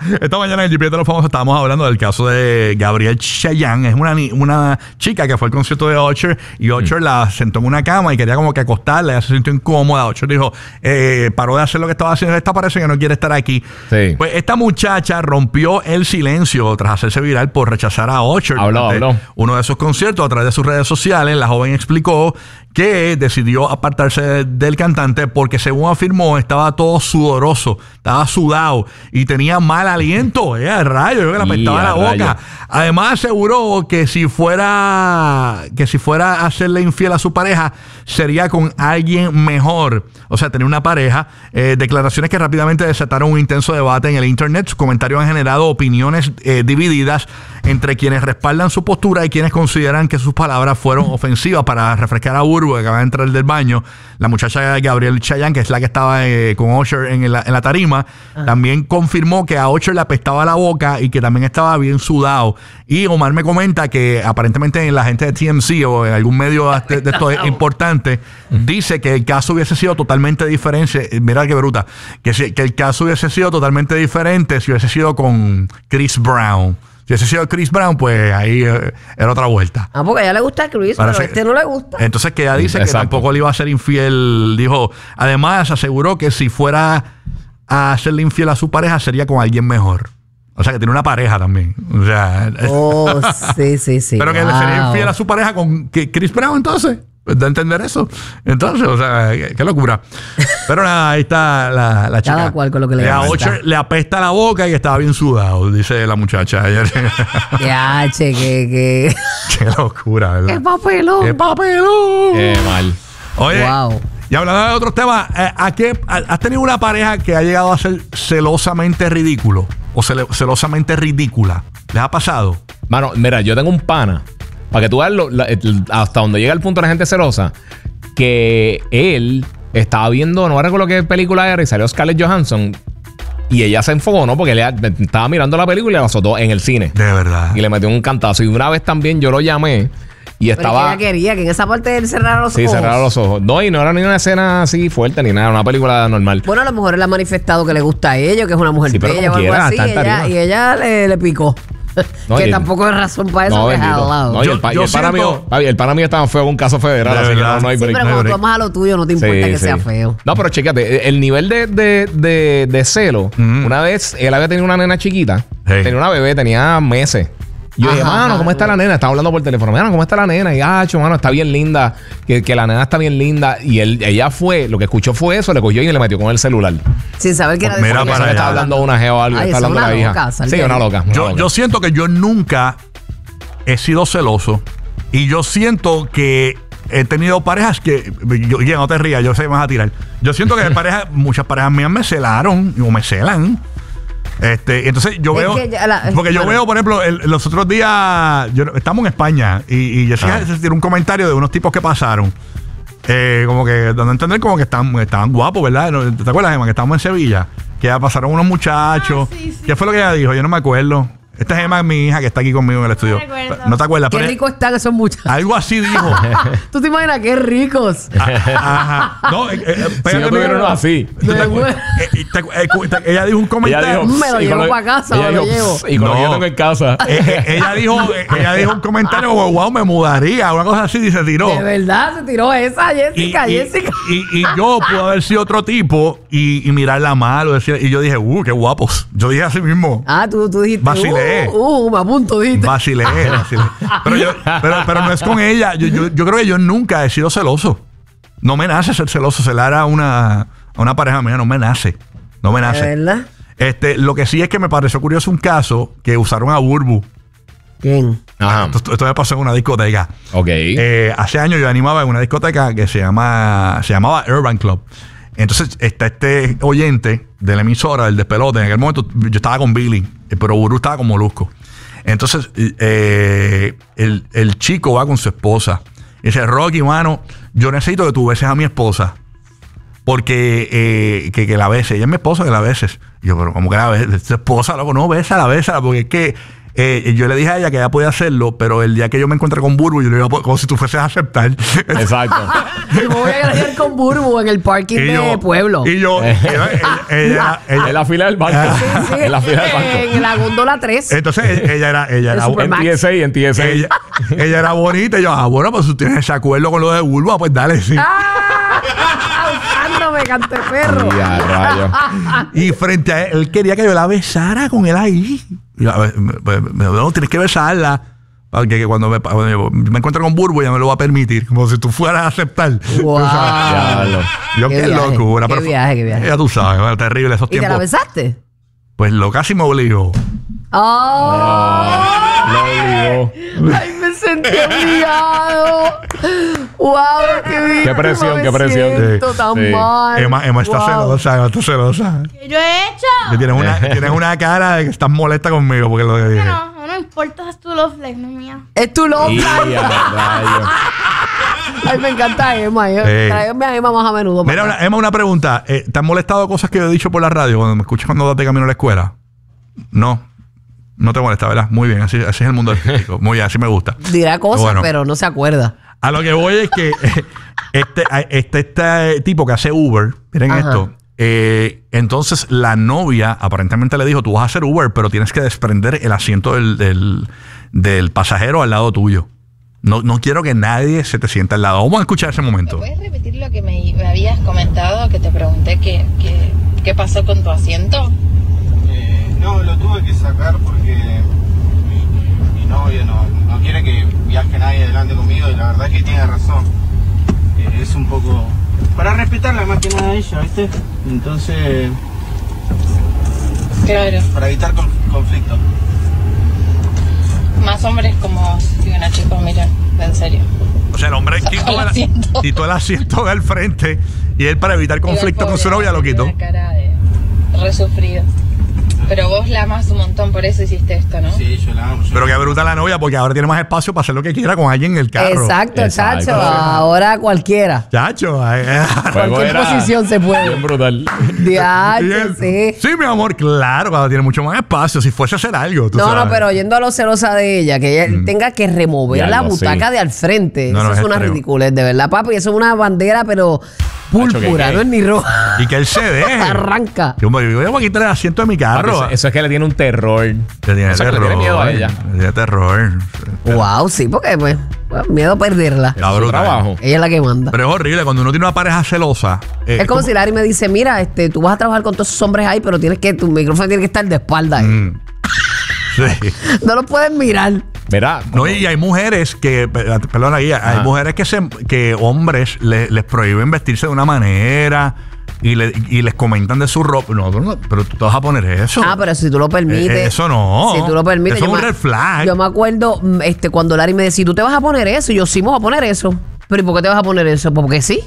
Esta mañana en el GPS de los famosos estábamos hablando del caso de Gabrielle Chayanne. Es una chica que fue al concierto de Usher y Usher la sentó en una cama y quería como que acostarla. Ella se sintió incómoda. Usher dijo, paró de hacer lo que estaba haciendo. Esta parece que no quiere estar aquí. Sí. Pues esta muchacha rompió el silencio tras hacerse viral por rechazar a Usher. Habló. Uno de sus conciertos a través de sus redes sociales. La joven explicó que decidió apartarse del cantante porque, según afirmó, estaba todo sudoroso, estaba sudado y tenía mal aliento. Rayo, yo que le apestaba la boca. Además, aseguró que si fuera a hacerle infiel a su pareja, sería con alguien mejor. O sea, tenía una pareja. Declaraciones que rápidamente desataron un intenso debate en el internet. Sus comentarios han generado opiniones divididas entre quienes respaldan su postura y quienes consideran que sus palabras fueron ofensivas. Para refrescar a Urbo, que acaba de entrar del baño, la muchacha Gabrielle Chayanne, que es la que estaba con Usher en la tarima, también confirmó que a Usher le apestaba la boca y que también estaba bien sudado. Y Omar me comenta que aparentemente en la gente de TMZ o en algún medio de esto importante dice que el caso hubiese sido totalmente diferente. Mira qué bruta. Que el caso hubiese sido totalmente diferente si hubiese sido con Chris Brown. Si hubiese sido Chris Brown, pues ahí era otra vuelta. Porque a ella le gusta a Chris, pero a este no le gusta. Entonces que ella dice que tampoco le iba a ser infiel. Dijo, además aseguró que si fuera a hacerle infiel a su pareja, sería con alguien mejor. O sea, que tiene una pareja también. O sea... sí. Pero que le sería infiel a su pareja con Chris Brown, entonces. ¿De entender eso? Entonces, o sea, qué locura. Pero nada, ahí está la chica. Cada cual con lo que le gusta. A Usher le apesta la boca y estaba bien sudado, dice la muchacha ayer. Qué locura, ¿verdad? ¡Qué papelón! ¡Qué papelón! Qué mal. Oye, y hablando de otros temas, ¿has tenido una pareja que ha llegado a ser celosamente ridículo o celosamente ridícula? ¿Les ha pasado? Mano, mira, yo tengo un pana, para que tú veas hasta donde llega el punto de la gente celosa, que él estaba viendo, no recuerdo qué película era, y salió Scarlett Johansson, y ella se enfogó, ¿no? Porque él estaba mirando la película y la azotó en el cine. De verdad. Y le metió un cantazo. Y una vez también yo lo llamé y estaba... Pero ella quería que en esa parte él cerrara los ojos. Sí, cerrara los ojos. No, y no era ni una escena así fuerte ni nada, una película normal. Bueno, a lo mejor él ha manifestado que le gusta a ella, que es una mujer bella o algo así, y ella le picó. No, que tampoco es razón para eso, que es al lado. No, el pana mío estaba feo en un caso federal, así que no hay break. Sí, pero cuando tú amas a lo tuyo, no te importa que sea feo. No, pero chécate, el nivel de celo. Una vez él había tenido una nena chiquita, tenía una bebé, tenía meses. Yo dije, mano, ¿cómo está la nena? Estaba hablando por teléfono. Mano, ¿cómo está la nena? Y, mano, está bien linda. Que la nena está bien linda. Y ella lo que escuchó fue eso, le cogió y le metió con el celular. Sin saber que era de Mira, para allá. Está hablando una geo o algo. Está hablando la hija. Sí, una loca. Yo siento que yo nunca he sido celoso. Y yo siento que he tenido parejas que... Oye, no te rías, yo sé que me vas a tirar. Yo siento que muchas parejas mías me celaron o me celan. Entonces yo veo, yo veo, por ejemplo, los otros días estamos en España y Jessica se tiró un comentario de unos tipos que pasaron, como que dando a entender como que estaban guapos, ¿verdad? ¿Te acuerdas, Emma? Que estábamos en Sevilla, que ya pasaron unos muchachos. Sí. ¿Qué fue lo que ella dijo? Yo no me acuerdo. Esta es Emma, mi hija, que está aquí conmigo en el estudio. No te acuerdas. Qué ricos están esos muchachos. Algo así dijo. ¿Tú te imaginas qué ricos? Ajá. No, si no tuvieron así. Ella dijo un comentario. Me lo llevo para casa, me lo llevo. Y con lo que yo tengo en casa. Ella dijo un comentario como, wow, me mudaría. Una cosa así y se tiró. De verdad, se tiró esa, Jessica. Y yo pude haber sido otro tipo y mirarla mal. Y yo dije, qué guapos. Yo dije así mismo. Tú dijiste, vacilé. Me apunto, dijiste. Vacilé. Pero no es con ella. Yo creo que yo nunca he sido celoso. No me nace ser celoso. Celar a una pareja mía no me nace. No me nace. ¿De verdad? Lo que sí es que me pareció curioso un caso que usaron a Burbu. ¿Quién? Ajá. Esto me pasó en una discoteca. Ok. Hace años yo animaba en una discoteca que se llamaba Urban Club. Entonces está este oyente de la emisora, del despelote. En aquel momento yo estaba con Billy, pero Burbu estaba con Molusco. Entonces el chico va con su esposa y dice, Rocky, mano, yo necesito que tú beses a mi esposa. Porque que la beses. Ella es mi esposa, que la beses. Y yo, pero ¿cómo que la beses? Tu esposa, loco, no, bésala, porque es que yo le dije a ella que ella podía hacerlo, pero el día que yo me encontré con Burbu, yo le iba como si tú fueses a aceptar. Exacto. Yo me voy a graduar con Burbu en el parking de Pueblo. Y yo, ella en la fila del banco. Sí, en la fila del banco. En la góndola 3. Entonces ella era en TSA. Ella era bonita. Y yo, bueno, pues tú tienes ese acuerdo con lo de Burbu, pues dale, sí. Usándome, canto de perro. Y frente a él quería que yo la besara con él ahí. Y yo, no, tienes que besarla. Porque cuando me encuentro con Burbu, ya me lo va a permitir. Como si tú fueras a aceptar. Wow. Yo, qué locura. Qué viaje. Ya tú sabes, terrible esos tiempos. ¿Y te la besaste? Pues lo casi me obligó. Lo obligó. Ay, me sentí obligado. Wow, qué presión. Me siento tan mal. Emma está celosa. ¿Qué yo he hecho? Que tienes una cara de que estás molesta conmigo porque lo que dije. No importa, es tu love life, no es mía. Es tu love life. Ay, me encanta Emma. Tráigame a Emma más a menudo. Mira, Emma, una pregunta. ¿Te han molestado cosas que yo he dicho por la radio cuando me escuchas cuando vas de camino a la escuela? No te molesta, ¿verdad? Muy bien, así es el mundo artístico. Muy bien, así me gusta. Dirá cosas, pero no se acuerda. A lo que voy es que este tipo que hace Uber, miren esto. Entonces la novia aparentemente le dijo: tú vas a hacer Uber, pero tienes que desprender el asiento del pasajero al lado tuyo. No quiero que nadie se te sienta al lado. Vamos a escuchar ese momento. ¿Puedes repetir lo que me habías comentado? Que te pregunté qué pasó con tu asiento. No, lo tuve que sacar porque mi novia no quiere que viaje nadie adelante conmigo, y la verdad es que tiene razón. Es un poco para respetarla más que nada a ella, ¿viste? Entonces, claro, para evitar conflicto. Más hombres como vos, digo, chicos, miren, en serio. O sea, el hombre quitó el asiento del frente y él, para evitar conflicto con su novia, lo quitó. Una cara de resufrido. Pero vos la amas un montón, por eso hiciste esto, ¿no? Sí, yo la amo. Pero qué bruta la novia, porque ahora tiene más espacio para hacer lo que quiera con alguien en el carro. Exacto. Chacho. Ahora cualquiera. Chacho. Cualquier posición se puede. Bien brutal. Sí. Sí, mi amor, claro, cuando tiene mucho más espacio. Si fuese a hacer algo, tú sabes. No, pero yendo a lo celosa de ella, que ella tenga que remover la butaca de al frente. Eso es una ridiculez, de verdad, papi. Eso es una bandera, pero púrpura, no es ni roja. Y que él se deje. Arranca. Yo voy a quitar el asiento de mi carro. Eso es que le tiene un terror. Le tiene miedo a ella. Le tiene terror. Wow, sí, porque pues miedo a perderla. Su trabajo. Ella es la que manda. Pero es horrible cuando uno tiene una pareja celosa. Es como si Larry me dice: mira, tú vas a trabajar con todos esos hombres ahí, pero tu micrófono tiene que estar de espalda. Sí. No lo puedes mirar. Verá. No, y hay mujeres que, perdona, hay mujeres que hombres les prohíben vestirse de una manera y les comentan de su ropa. No, pero tú te vas a poner eso. Pero si tú lo permites. Eso no. Si tú lo permites. Eso es un red flag. Yo me acuerdo cuando Larry me decía: ¿tú te vas a poner eso? Y yo: sí, me voy a poner eso. ¿Pero y por qué te vas a poner eso? Porque sí.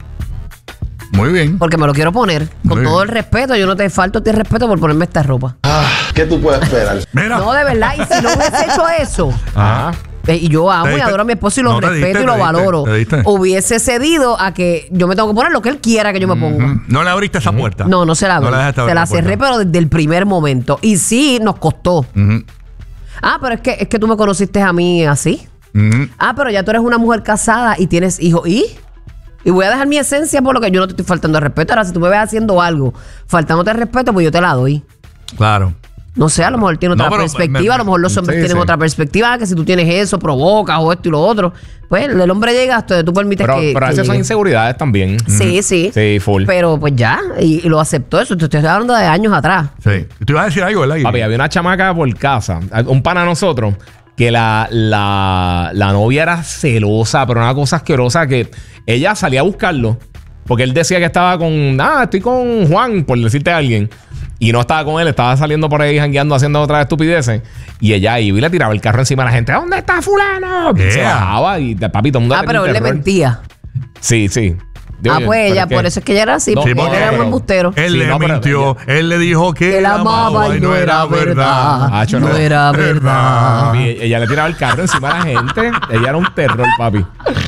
Muy bien. Porque me lo quiero poner. Con todo el respeto. Yo no te falto el respeto por ponerme esta ropa. ¿Qué tú puedes esperar? Mira. No, de verdad. Y si no hubiese hecho eso. Y yo amo y adoro a mi esposo y lo respeto y lo valoro. Hubiese cedido a que yo me tengo que poner lo que él quiera que yo me ponga. No le abriste esa puerta. No se la abrí. Se la cerré, pero desde el primer momento. Y sí, nos costó. Pero es que tú me conociste a mí así. Pero ya tú eres una mujer casada y tienes hijos. Y voy a dejar mi esencia por lo que yo no te estoy faltando el respeto. Ahora, si tú me ves haciendo algo faltándote el respeto, pues yo te la doy. Claro. No sé, a lo mejor tiene otra perspectiva. A lo mejor los hombres tienen otra perspectiva. Que si tú tienes eso, provocas o esto y lo otro. Pues el hombre llega hasta donde tú permites que. Pero a veces son inseguridades también. Sí. Sí, full. Pero pues ya. Y lo aceptó eso. Te estoy hablando de años atrás. Sí. Tú ibas a decir algo, ¿verdad? Papi, había una chamaca por casa. Un pana a nosotros. Que la novia era celosa, pero una cosa asquerosa, que ella salía a buscarlo. Porque él decía que estaba estoy con Juan, por decirte a alguien. Y no estaba con él, estaba saliendo por ahí jangueando, haciendo otras estupideces. Y ella iba y le tiraba el carro encima a la gente. ¿Dónde está fulano? Se bajaba y papi, todo el mundo pero él le mentía. Sí. Pues ella, por eso es que ella era así, porque él era un embustero. Él le mintió, él le dijo que la amaba y no era verdad. No era verdad. Papi, ella le tiraba el carro encima a la gente. Ella era un terror, papi.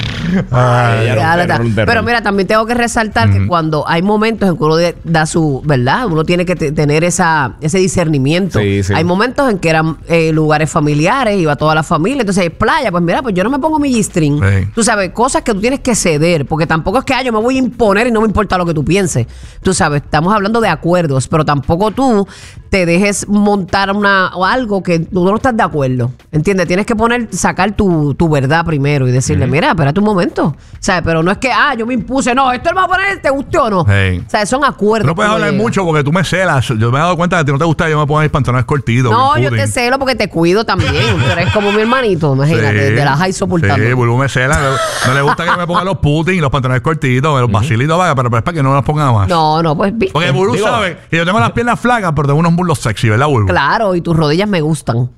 Pero mira, también tengo que resaltar que cuando hay momentos en que uno da su, ¿verdad? Uno tiene que tener ese discernimiento. Sí. Hay momentos en que eran lugares familiares, iba toda la familia, entonces hay playa, pues mira, pues yo no me pongo mi G-string. Sí. Tú sabes, cosas que tú tienes que ceder, porque tampoco es que yo me voy a imponer y no me importa lo que tú pienses. Tú sabes, estamos hablando de acuerdos, pero tampoco tú te dejes montar o algo que tú no estás de acuerdo. ¿Entiendes? Tienes que sacar tu verdad primero y decirle, mira, espérate un momento. ¿Sabes? Pero no es que, yo me impuse, no, esto lo va a poner, ¿te guste o no? Sí. O sea, son acuerdos. No puedes hablar mucho porque tú me celas. Yo me he dado cuenta de que no te gusta que yo me ponga mis pantalones cortitos. No, yo te celo porque te cuido también. Tú eres como mi hermanito, imagínate, de la high soportando. Sí, Bulbu me cela. No le gusta que me ponga los putin y los pantalones cortitos, los vacilitos, pero es para que no los ponga más. No, pues viste. Porque Bulbu sabe que yo tengo las piernas flacas, pero tengo unos muslos sexy, ¿verdad, Bulbu? Claro, y tus rodillas me gustan.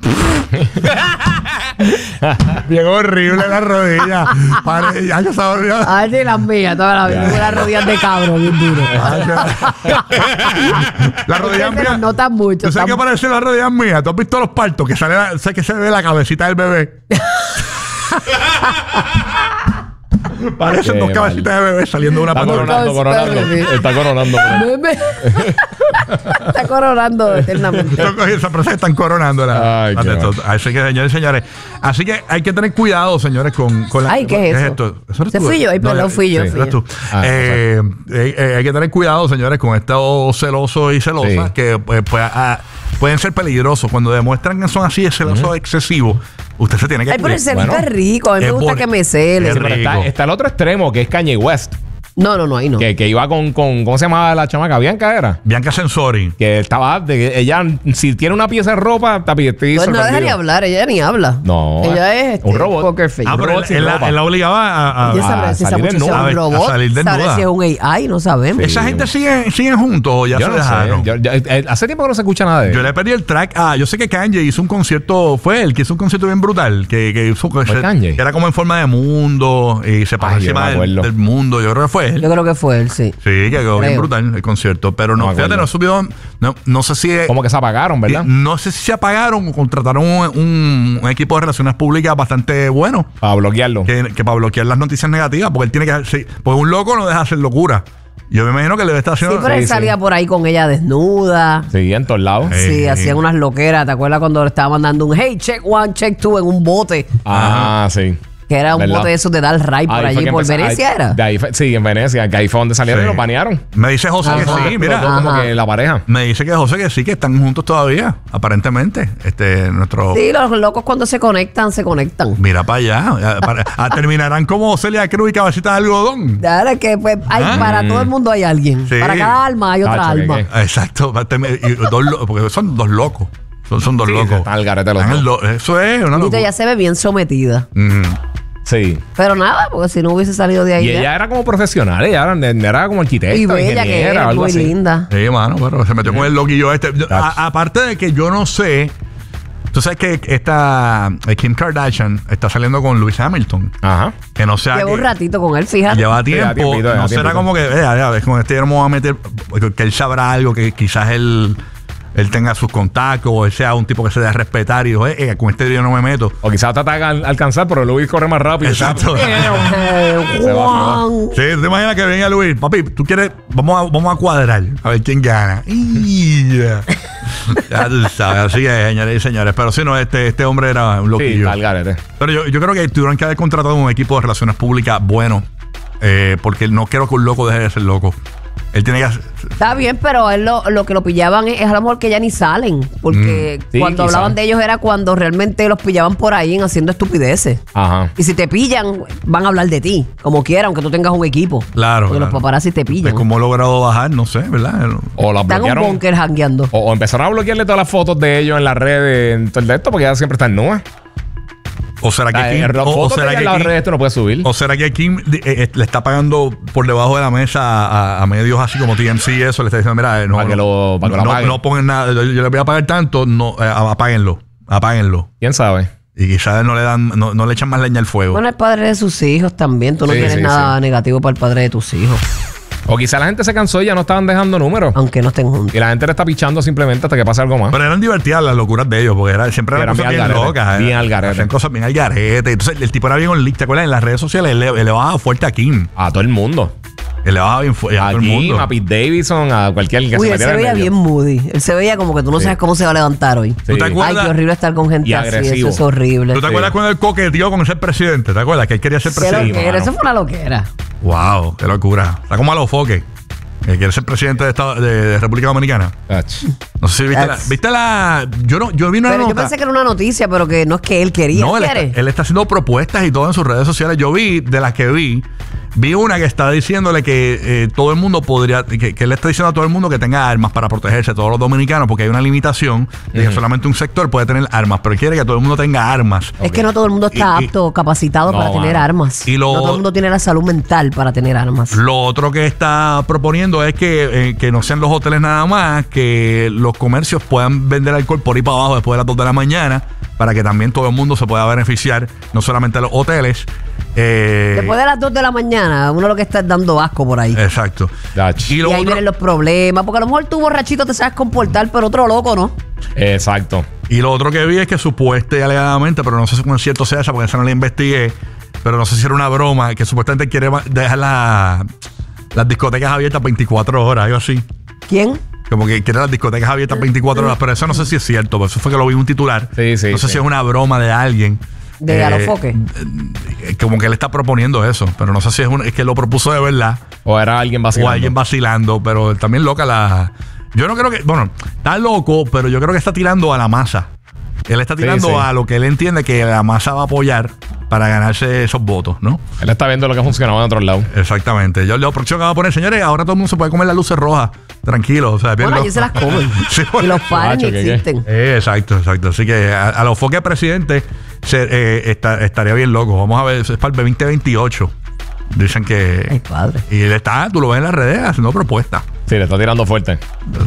Bien horrible las rodillas. Ya yo sabía. Ay, sí, las mías, todas las mías. Unas rodillas de cabro, bien duro. Las rodillas Pero mías. no tan mucho. ¿Tú sabes qué parecen las rodillas mías? ¿Tú has visto los partos? Que sé que se ve la cabecita del bebé. Parecen dos cabecitas de bebé saliendo de una Está coronando. Está coronando. Bebé. Está coronando eternamente. Esa se están coronando. Así que, señores y señores. Así que hay que tener cuidado, señores, con la. Ay, ¿qué es eso? esto? ¿Eso eres Se tú? fui yo. Ay, perdón, fui yo. Eres tú. Hay que tener cuidado, señores, con estos celosos y celosas que pueden ser peligrosos. Cuando demuestran que son así de celosos excesivos, usted se tiene que. Ay, pero el celito es rico. A mí me gusta que me cele. Está el otro extremo, que es Kanye West. No, ahí no. Que iba con ¿cómo se llamaba la chamaca? ¿Bianca era? Bianca Sensori. Que estaba, ella, si tiene una pieza de ropa, está Pues no deja ni hablar, ella ni habla. No. Ella es un robot. Poker face. Pero él la obligaba Ella sabrá si esa salir muchacha es desnuda. un robot. A salir desnuda. Sabrá si es un AI, no sabemos. ¿Esa gente siguen juntos o ya Yo se no dejaron? sé. Hace tiempo que no se escucha nada de Yo él. le pedí el track. Yo sé que Kanye hizo un concierto. Fue él que hizo un concierto bien brutal. Que hizo Kanye? que era como en forma de mundo. Y se pasó encima del mundo. Yo creo que fue él. Yo creo que fue él, sí. Sí, que quedó bien brutal el concierto. Pero no, fíjate, no subió. No sé si. Como que se apagaron, ¿verdad? No sé si se apagaron o contrataron un equipo de relaciones públicas bastante bueno. Para bloquearlo. Que para bloquear las noticias negativas. Porque él tiene que. Sí, porque un loco no deja hacer locura. Yo me imagino que le debe estar haciendo. Sí, pero él salía por ahí con ella desnuda. Sí, en todos lados. Sí, hacían unas loqueras. ¿Te acuerdas cuando le estaba mandando un hey, check one, check two en un bote? Sí. Que era un bote de esos de dar ray por allí, por Venecia era. Sí, en Venecia, que ahí fue donde salieron y lo banearon. Me dice José que sí, mira. Como que la pareja. Me dice que José que sí, que están juntos todavía, aparentemente. Nuestro. Sí, los locos cuando se conectan. Mira para allá. Terminarán como Celia Cruz y Cabecita de Algodón. Claro que pues, para todo el mundo hay alguien. Sí. Para cada alma hay otra alma. Exacto. Porque son dos locos. Son dos locos. Están al garete los dos. Eso es una locura. Ella se ve bien sometida. Sí. Pero nada, porque si no hubiese salido de ahí. Y ella era como profesional, ella era como arquitecta, y bella que ingeniera, es, algo muy así. linda. Sí, mano, pero se metió con el loquillo este. Aparte de que yo no sé. Tú sabes que Kim Kardashian está saliendo con Lewis Hamilton. Ajá. Que no sea. Lleva un ratito con él, fíjate. Lleva tiempo. No será como que. Con este yo no me voy a meter. Que él sabrá algo que quizás él tenga sus contactos o él sea un tipo que se dé a respetar y dijo, con este yo no me meto. O quizás te ataca al alcanzar, pero Luis corre más rápido. Exacto. Juan. Sí, te imaginas que venga Luis, papi, tú quieres, vamos a cuadrar, a ver quién gana. Ya tú sabes, así que, señores y señores. Pero si no, este hombre era un loquillo. Sí, pero yo creo que tuvieron que haber contratado un equipo de relaciones públicas bueno, porque no quiero que un loco deje de ser loco. Él tiene que. Está bien, pero él lo que lo pillaban es a lo mejor que ya ni salen. Porque Sí, cuando quizá. hablaban de ellos era cuando realmente los pillaban por ahí haciendo estupideces. Ajá. Y si te pillan, van a hablar de ti. Como quiera, aunque tú tengas un equipo. Claro. Porque los paparazzi te pillan. Es como he logrado bajar, no sé, ¿verdad? O la Están en un bloquearon. búnker jangueando. O empezaron a bloquearle todas las fotos de ellos en las redes, en todo el de esto, porque ya siempre están nuevas. O será que Kim, Las fotos de ella en las redes tú no puedes subir. o será que Kim le está pagando por debajo de la mesa a medios así como TMZ y eso, le está diciendo, mira, no, Para que lo paguen. no pongan nada, yo les voy a pagar tanto, no, apáguenlo. ¿Quién sabe? Y quizás no le echan más leña al fuego. Bueno, el padre de sus hijos también. Tú no tienes nada negativo para el padre de tus hijos. O quizá la gente se cansó y ya no estaban dejando números. Aunque no estén juntos. Y la gente le está pichando simplemente hasta que pase algo más. Pero eran divertidas las locuras de ellos, porque siempre eran cosas bien locas. Bien al garete. Hacían cosas bien al garete. Entonces el tipo era bien on-leak. ¿Te acuerdas? En las redes sociales él le bajaba fuerte a Kim. A todo el mundo. Él le bajaba bien fuerte a todo el mundo. A Pete Davidson, a cualquier que Uy, se él metiera se veía bien moody. Él se veía como que tú no sabes cómo se va a levantar hoy. ¿Tú te acuerdas? Ay, qué horrible estar con gente así. agresivo. Eso es horrible. ¿Tú te acuerdas cuando él coqueteó con ser presidente? ¿Te acuerdas? Que él quería ser presidente. Eso fue una loquera. Wow, qué locura. Está como a los foques. Que quiere ser presidente de República Dominicana. No sé si viste la. Yo vi una pero nota. yo pensé que era una noticia, pero que no es que él quería. No, él está haciendo propuestas y todo en sus redes sociales. Yo vi, de las que vi una que está diciéndole que todo el mundo podría, que él está diciendo a todo el mundo que tenga armas para protegerse, todos los dominicanos, porque hay una limitación de que solamente un sector puede tener armas, pero él quiere que todo el mundo tenga armas. Es que no todo el mundo está apto, capacitado para tener armas. No todo el mundo tiene la salud mental para tener armas. Lo otro que está proponiendo es que no sean los hoteles nada más, que los comercios puedan vender alcohol por ahí para abajo después de las 2 de la mañana, para que también todo el mundo se pueda beneficiar, no solamente los hoteles. Después de las 2 de la mañana, uno lo que está dando asco por ahí. Exacto. Y ahí vienen los problemas, porque a lo mejor tú borrachito te sabes comportar, pero otro loco, ¿no? Exacto. Y lo otro que vi es que supuestamente y alegadamente, pero no sé si con cierto sea esa, porque esa no la investigué, pero no sé si era una broma, que supuestamente quiere dejar las discotecas abiertas 24 horas, algo así. ¿Quién? Como que quiere las discotecas abiertas 24 horas, pero eso no sé si es cierto, pero eso fue que lo vi en un titular. Sí, no sé si es una broma de alguien. ¿De Alofoque? Como que él está proponiendo eso, pero no sé si es que lo propuso de verdad. O era alguien vacilando. O alguien vacilando, pero también loca Yo no creo que... Bueno, está loco, pero yo creo que está tirando a la masa. Él está tirando a lo que él entiende que la masa va a apoyar para ganarse esos votos, ¿no? Él está viendo lo que ha funcionado en otros lados. Exactamente. Yo lo próximo que va a poner, señores, ahora todo el mundo se puede comer las luces rojas. Tranquilo. O sea, bueno, allí se las comen. Sí, y los panes existen. Exacto. Así que a los foques presidente estaría bien loco. Vamos a ver, es para el 2028. Dicen que... Ay, padre. Y él tú lo ves en las redes haciendo propuestas. Sí, le está tirando fuerte.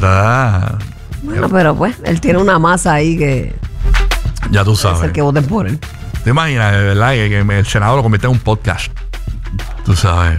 Bueno, pero pues, él tiene una masa ahí que... Ya tú sabes. Es el que voten por él. ¿Te imaginas, de verdad, que el Senado lo convierte en un podcast? Tú sabes.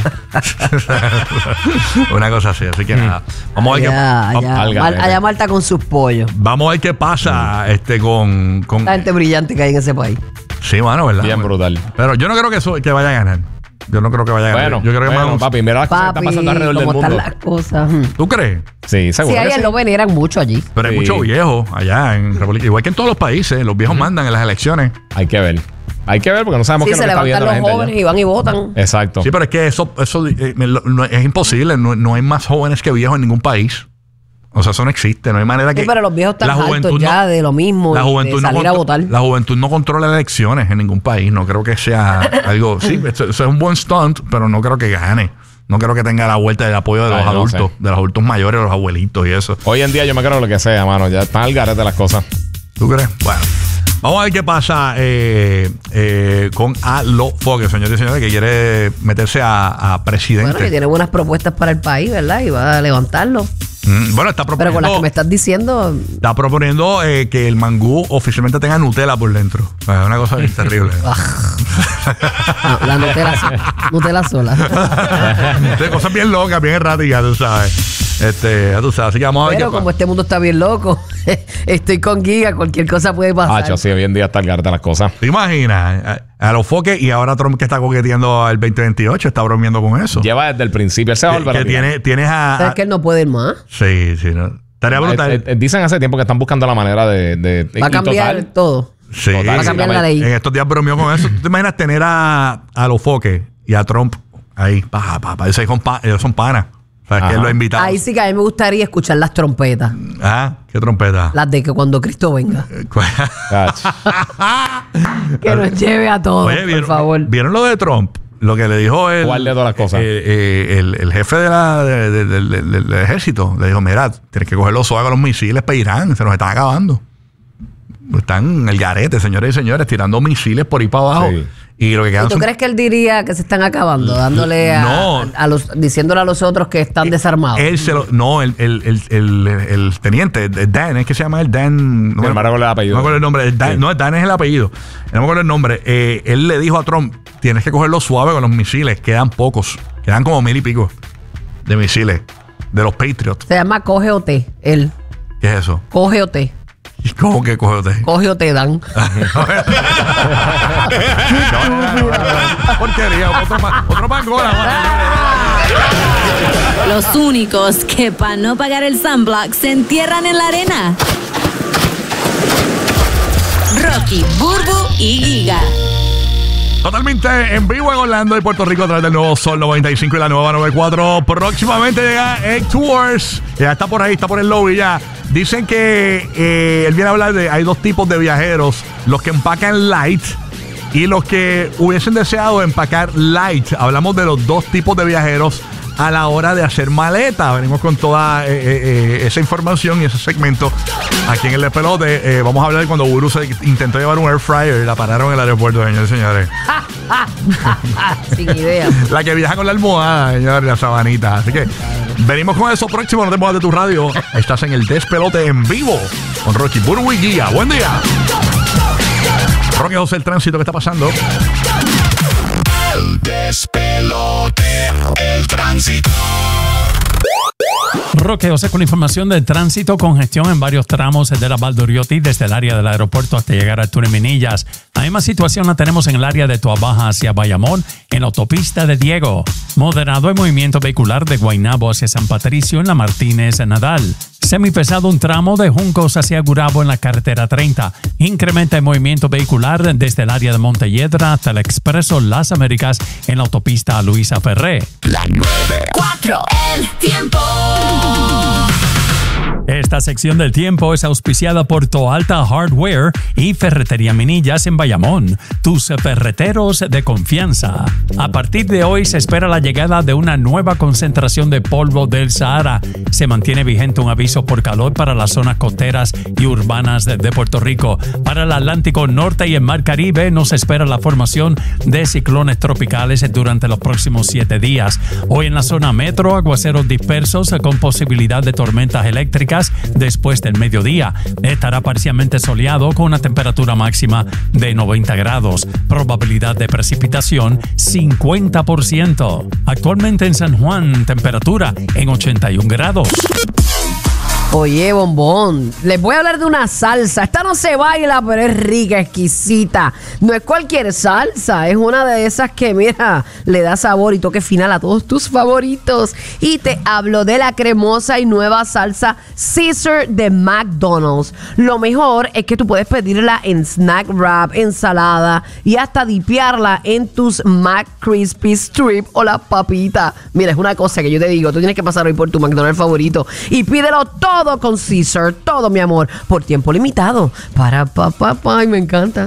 Una cosa así. Así que nada. Vamos a ver allá Marta con sus pollos. Vamos a ver qué pasa con la gente brillante que hay en ese país. Sí, mano, ¿verdad? Bien brutal. Pero yo no creo que vaya a ganar. Yo no creo que vaya a ganar. Bueno, yo creo que papi, mira las cosas que están pasando alrededor del mundo. Están las cosas. ¿Tú crees? Sí, seguro. Sí, allá lo veneran mucho allí. Pero hay muchos viejos allá en República. Igual que en todos los países, los viejos mandan en las elecciones. Hay que ver porque no sabemos qué es lo que está viendo la gente. Se levantan los jóvenes y van y votan. Exacto. Sí, pero es que eso es imposible. No hay más jóvenes que viejos en ningún país. O sea, eso no existe. No hay manera que... Sí, pero los viejos están hartos ya de lo mismo. La juventud de salir a votar. La juventud no controla elecciones en ningún país. No creo que sea algo... Sí, eso es un buen stunt, pero no creo que gane. No creo que tenga la vuelta del apoyo de los adultos. De los adultos mayores, de los abuelitos y eso. Hoy en día yo me creo lo que sea, mano. Ya están al garete las cosas. ¿Tú crees? Bueno. Vamos a ver qué pasa con Alofoque, señores y señores, que quiere meterse a presidente. Bueno, que tiene buenas propuestas para el país, ¿verdad? Y va a levantarlo. Bueno, está proponiendo... Pero con las que me estás diciendo... Está proponiendo que el mangú oficialmente tenga Nutella por dentro. Es una cosa bien terrible. No, la Nutella sola. De cosas bien locas, bien erráticas, tú sabes. Ya tú sabes, así que vamos a ver Pero como este mundo está bien loco, estoy con Giga, cualquier cosa puede pasar. Sí, hoy en día está al garete las cosas. ¿Te imaginas? A los foques, y ahora Trump, que está coqueteando al 2028, está bromeando con eso. Lleva desde el principio. Él se va a volver a tirar. Tienes a... ¿Sabes que él no puede ir más? Sí, no. Estaría brutal. Dicen hace tiempo que están buscando la manera de va a cambiar todo. Sí. Va a cambiar la ley. En estos días bromeó con eso. ¿Tú te imaginas tener a los foques y a Trump ahí? Ellos son panas. O sea, que él lo ha invitado. Ahí sí que a mí me gustaría escuchar las trompetas. ¿Qué trompeta? Las de que cuando Cristo venga. Que nos lleve a todos, por favor. ¿Vieron lo de Trump? Lo que le dijo él. ¿Cuál de todas las cosas? El jefe del ejército le dijo: mira, tienes que coger los suaves a los misiles para Irán. Se nos están acabando. Están en el garete, señores y señores, tirando misiles por ahí para abajo. Sí. Y lo que quedan ¿Y tú crees que él diría que se están acabando? Dándole diciéndole a los otros que están desarmados. Él se lo... No, el teniente, Dan, es que se llama el Dan... No me acuerdo el apellido. No me acuerdo el nombre. Dan, sí. No, Dan es el apellido. No me acuerdo el nombre. Él le dijo a Trump, tienes que cogerlo suave con los misiles. Quedan pocos. Quedan como 1000 y pico de misiles. De los Patriots. Se llama Coge o Te, él. ¿Qué es eso? Coge o Te. ¿Y cómo que coge o te? Coge o te dan. Porquería, otro pangola. Los únicos que para no pagar el sunblock se entierran en la arena. Rocky, Burbu y Giga. Totalmente en vivo en Orlando y Puerto Rico a través del nuevo Sol 95 y la nueva 94. Próximamente llega Egg Tours. Ya está por ahí, está por el lobby ya. Dicen que él viene a hablar de... Hay dos tipos de viajeros. Los que empacan light y los que hubiesen deseado empacar light. Hablamos de los dos tipos de viajeros a la hora de hacer maleta. Venimos con toda esa información y ese segmento aquí en el Despelote. Vamos a hablar de cuando Burbu se intentó llevar un air fryer y la pararon en el aeropuerto, señores y señores. Sin idea. La que viaja con la almohada, señores, la sabanita. Así que venimos con eso próximo. No te muevas de tu radio. Estás en el Despelote en vivo con Rocky, Burbu y Giga. Buen día. Rocky José, el tránsito, ¿qué está pasando? El Despelote, el tránsito. Roque José con la información del tránsito, congestión en varios tramos de la Valdoriotti desde el área del aeropuerto hasta llegar al túnel Minillas. La misma situación la tenemos en el área de Toabaja hacia Bayamón, en la autopista de Diego. Moderado el movimiento vehicular de Guaynabo hacia San Patricio en la Martínez Nadal. Semipesado un tramo de Juncos hacia Gurabo en la carretera 30. Incrementa el movimiento vehicular desde el área de Montelledra hasta el expreso Las Américas en la autopista Luisa Ferré. La 94, el tiempo. Esta sección del tiempo es auspiciada por Toalta Hardware y Ferretería Minillas en Bayamón, tus ferreteros de confianza. A partir de hoy se espera la llegada de una nueva concentración de polvo del Sahara. Se mantiene vigente un aviso por calor para las zonas costeras y urbanas de Puerto Rico. Para el Atlántico Norte y el Mar Caribe no se espera la formación de ciclones tropicales durante los próximos 7 días. Hoy en la zona metro, aguaceros dispersos con posibilidad de tormentas eléctricas después del mediodía. Estará parcialmente soleado con una temperatura máxima de 90 grados. Probabilidad de precipitación 50%. Actualmente en San Juan, temperatura en 81 grados. Oye, bombón, les voy a hablar de una salsa. Esta no se baila, pero es rica, exquisita. No es cualquier salsa, es una de esas que, mira, le da sabor y toque final a todos tus favoritos. Y te hablo de la cremosa y nueva salsa Caesar de McDonald's. Lo mejor es que tú puedes pedirla en snack wrap, ensalada y hasta dipearla en tus McCrispy Strip o la papita. Mira, es una cosa que yo te digo, tú tienes que pasar hoy por tu McDonald's favorito y pídelo todo con Caesar, todo, mi amor, por tiempo limitado. Para papá, me encanta.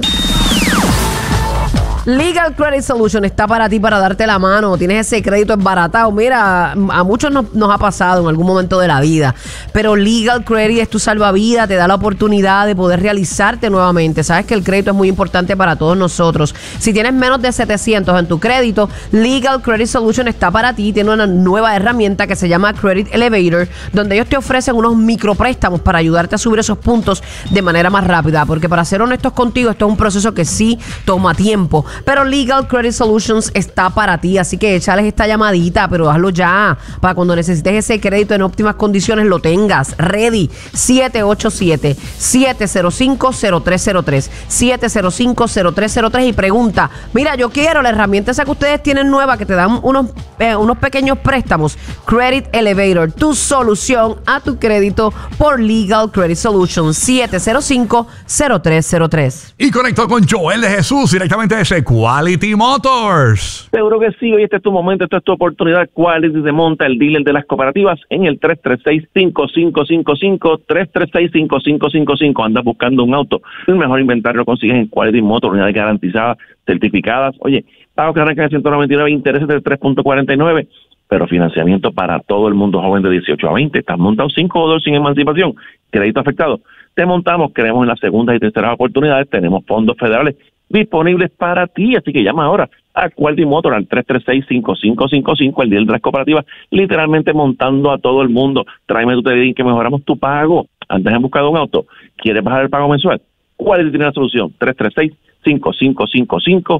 Legal Credit Solution está para ti, para darte la mano. Tienes ese crédito embaratado. Mira, a muchos nos ha pasado en algún momento de la vida, pero Legal Credit es tu salvavidas, te da la oportunidad de poder realizarte nuevamente. Sabes que el crédito es muy importante para todos nosotros. Si tienes menos de 700 en tu crédito, Legal Credit Solution está para ti. Tiene una nueva herramienta que se llama Credit Elevator, donde ellos te ofrecen unos micropréstamos para ayudarte a subir esos puntos de manera más rápida, porque para ser honestos contigo, esto es un proceso que sí toma tiempo. Pero Legal Credit Solutions está para ti, así que échales esta llamadita, pero hazlo ya, para cuando necesites ese crédito en óptimas condiciones lo tengas. Ready, 787-705-0303, 705-0303 y pregunta, mira, yo quiero la herramienta esa que ustedes tienen nueva, que te dan unos pequeños préstamos. Credit Elevator, tu solución a tu crédito por Legal Credit Solutions, 705-0303. Y conecto con Joel de Jesús directamente de ese Quality Motors. Seguro que sí, hoy este es tu momento, esta es tu oportunidad. Quality te monta, el dealer de las cooperativas, en el 336-5555, 336-5555. Andas buscando un auto, el mejor inventario lo consigues en Quality Motors, unidades garantizadas, certificadas. Oye, pagos que arrancan de 199, intereses del 3.49, pero financiamiento para todo el mundo joven de 18 a 20. Estás montado $5 sin emancipación, crédito afectado. Te montamos, creemos en las segundas y terceras oportunidades, tenemos fondos federales disponibles para ti. Así que llama ahora a Quality Motor al 336-5555, el dealer de las cooperativas, literalmente montando a todo el mundo. Tráeme tu TDI que mejoramos tu pago. Antes has buscado un auto, ¿quieres bajar el pago mensual? Quality tiene la solución. 336-5555,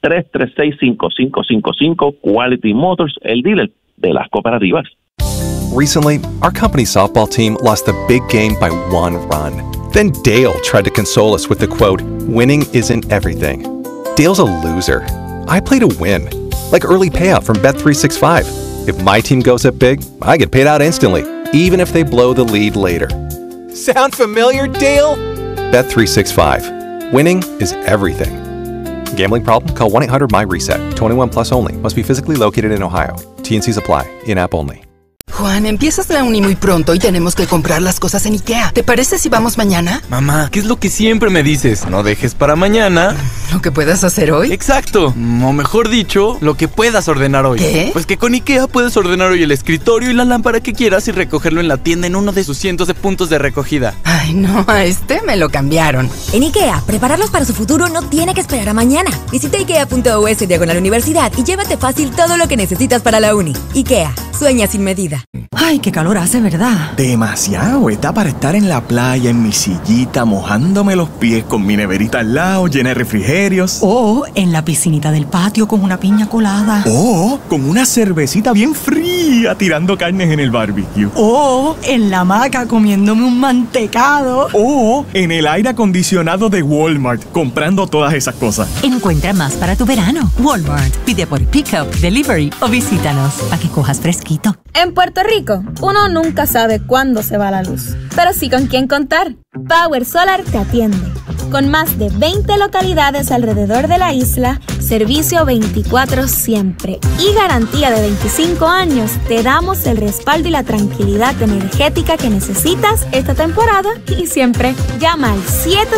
336-5555, Quality Motors, el dealer de las cooperativas. Recently, our company's softball team lost the big game by 1 run. Then Dale tried to console us with the quote, "Winning isn't everything." Dale's a loser. I play to win, like early payout from Bet365. If my team goes up big, I get paid out instantly, even if they blow the lead later. Sound familiar, Dale? Bet365. Winning is everything. Gambling problem? Call 1-800-MY-RESET. 21 plus only. Must be physically located in Ohio. T&Cs apply. In-app only. Juan, empiezas la uni muy pronto y tenemos que comprar las cosas en IKEA. ¿Te parece si vamos mañana? Mamá, ¿qué es lo que siempre me dices? No dejes para mañana ¿lo que puedas hacer hoy? Exacto. O mejor dicho, lo que puedas ordenar hoy. ¿Qué? Pues que con IKEA puedes ordenar hoy el escritorio y la lámpara que quieras y recogerlo en la tienda en uno de sus cientos de puntos de recogida. Ay, no, a este me lo cambiaron. En IKEA, prepararlos para su futuro no tiene que esperar a mañana. Visita IKEA.us/universidad y llévate fácil todo lo que necesitas para la uni. IKEA, sueña sin medida. Ay, qué calor hace, ¿verdad? Demasiado. Está para estar en la playa, en mi sillita, mojándome los pies con mi neverita al lado, llena de refrigerios. O en la piscinita del patio con una piña colada. O con una cervecita bien fría tirando carnes en el barbecue. O en la hamaca comiéndome un mantecado. O en el aire acondicionado de Walmart comprando todas esas cosas. Encuentra más para tu verano. Walmart. Pide por Pickup, Delivery o visítanos para que cojas fresquito. En Puerto Rico, uno nunca sabe cuándo se va la luz, pero sí con quién contar. Power Solar te atiende. Con más de 20 localidades alrededor de la isla, servicio 24 siempre y garantía de 25 años, te damos el respaldo y la tranquilidad energética que necesitas esta temporada y siempre. Llama al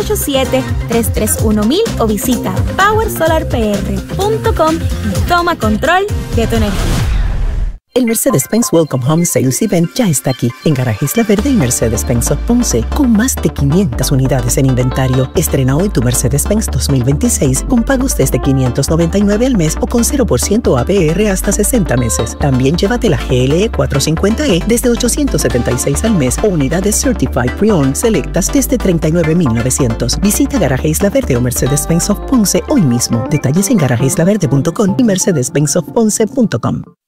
787-331-1000 o visita powersolarpr.com y toma control de tu energía. El Mercedes-Benz Welcome Home Sales Event ya está aquí, en Garaje Isla Verde y Mercedes-Benz of Ponce, con más de 500 unidades en inventario. Estrena hoy tu Mercedes-Benz 2026 con pagos desde $599 al mes o con 0% APR hasta 60 meses. También llévate la GLE 450E desde $876 al mes o unidades Certified Pre-Owned selectas desde $39,900. Visita Garaje Isla Verde o Mercedes-Benz of Ponce hoy mismo. Detalles en garajeislaverde.com y mercedes-benzofponce.com.